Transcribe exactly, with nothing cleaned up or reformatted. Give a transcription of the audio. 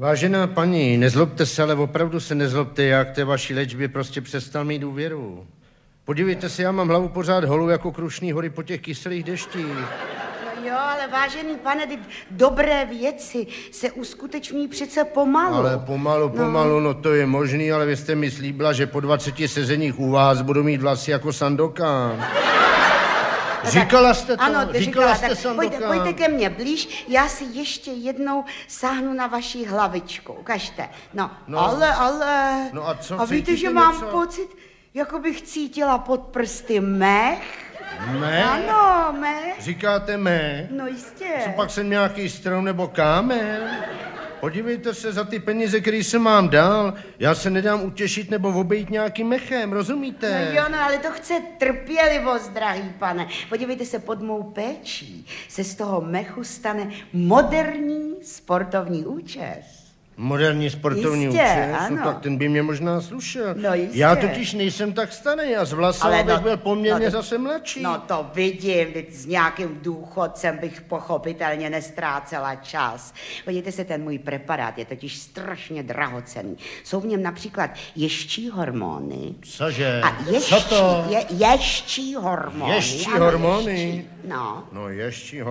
Vážená paní, nezlobte se, ale opravdu se nezlobte, já k té vaší léčbě prostě přestal mít důvěru. Podívejte se, já mám hlavu pořád holou jako Krušný hory po těch kyselých deštích. No jo, ale vážený pane, ty dobré věci se uskutečňují přece pomalu. Ale pomalu, pomalu, no. no to je možný, ale vy jste mi slíbila, že po dvaceti sezeních u vás budu mít vlasy jako Sandokan. Říkala jste to? Ano, Říkala říkala, jste tak Sandokan? pojďte, pojďte ke mně blíž, já si ještě jednou sáhnu na vaši hlavičku, ukažte. No, no ale, ale... No a co, a víte, že mám něco? pocit, jako bych cítila pod prsty mech. Mech? Ano, mech. Říkáte mech? No jistě. Co pak jsem nějaký strom nebo kámen? Podívejte se, za ty peníze, které jsem mám dal, já se nedám utěšit nebo obejít nějakým mechem, rozumíte? No jo, no ale to chce trpělivost, drahý pane. Podívejte se, pod mou péčí se z toho mechu stane moderní sportovní účes. Moderní sportovní jistě, účes? Ano. No tak ten by mě možná slušel. No jistě. Já totiž nejsem tak starý a z vlasama bych no, byl poměrně no, zase mladší. No to vidím, s nějakým důchodcem bych pochopitelně nestrácela čas. Podívejte se, ten můj preparát je totiž strašně drahocenný. Jsou v něm například ještí hormony. Cože? A ještí, Co to? Je, ještí hormony. Ještí ano, hormony? Ještí. No. No ještí